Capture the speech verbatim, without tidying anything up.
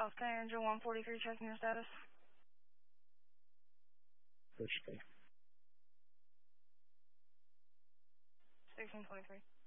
Alaska Angel one forty-three, checking your status. Which day? sixteen twenty-three.